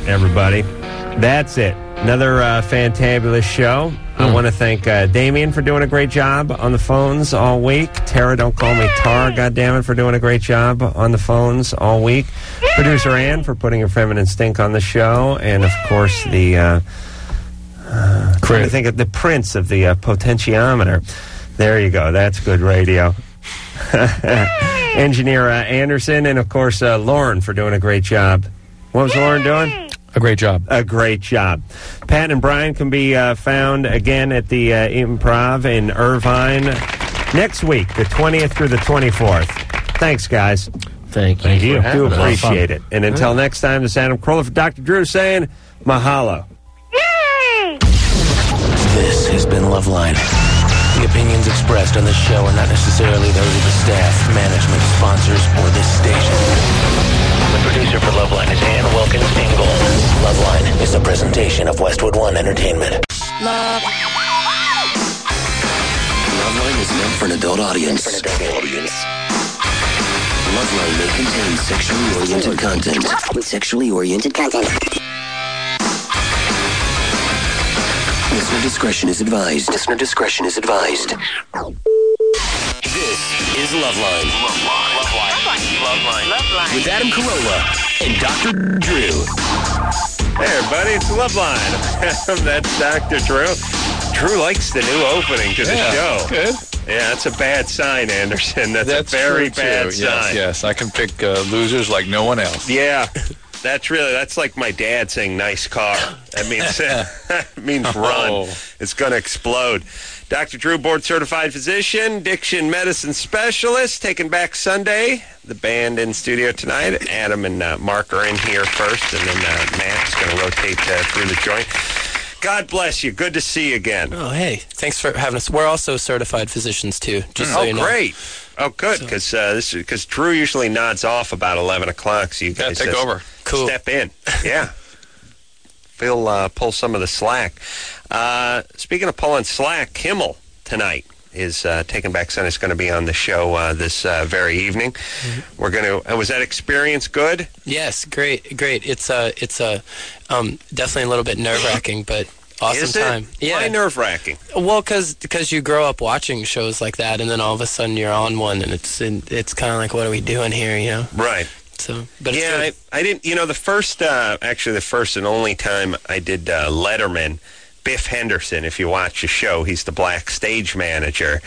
everybody. That's it. Another fantabulous show. I want to thank Damien for doing a great job on the phones all week. Tara, don't call me Tara, goddammit, for doing a great job on the phones all week. Producer Ann for putting her feminine stink on the show. And, of course, the I think of the prince of the potentiometer. There you go. That's good radio. Engineer Anderson, and, of course, Lauren for doing a great job. What was Lauren doing? A great job. A great job. Pat and Brian can be found again at the Improv in Irvine next week, the 20th through the 24th. Thanks, guys. Thank you. Do appreciate it. And until next time, this is Adam Carolla for Dr. Drew saying mahalo. Yay! This has been Loveline. The opinions expressed on this show are not necessarily those of the staff, management, sponsors, or this station. The producer for Loveline is Ann Wilkins Ingle. Loveline is a presentation of Westwood One Entertainment. Loveline is meant for an adult audience. Loveline may contain sexually oriented content. Listener discretion is advised. This is Loveline. Loveline. With Adam Carolla and Dr. Drew. Hey, everybody, it's Loveline. That's Dr. Drew. Drew likes the new opening to the show. Good. Yeah, that's a bad sign, Anderson. That's a very bad sign. Yes, I can pick losers like no one else. Yeah. That's like my dad saying nice car. That means run. It's going to explode. Dr. Drew, board-certified physician, diction medicine specialist, taking back Sunday. The band in studio tonight. Adam and Mark are in here first, and then Matt's going to rotate through the joint. God bless you. Good to see you again. Oh, hey. Thanks for having us. We're also certified physicians, too, just so you know. Oh, great. Oh, good, because Drew usually nods off about 11 o'clock, so you guys take over. Cool. Step in. Yeah. Phil pull some of the slack. Speaking of pulling slack, Kimmel tonight is Taking Back Sunday is going to be on the show this very evening. Mm-hmm. We're going to. Was that experience good? Yes, great. It's definitely a little bit nerve-wracking, but awesome is it? time. Yeah. Why nerve-wracking? Well, because you grow up watching shows like that, and then all of a sudden you're on one, and it's kind of like, what are we doing here? You know? Right. So, but yeah, I didn't. The first and only time I did Letterman, Biff Henderson, if you watch the show, he's the black stage manager.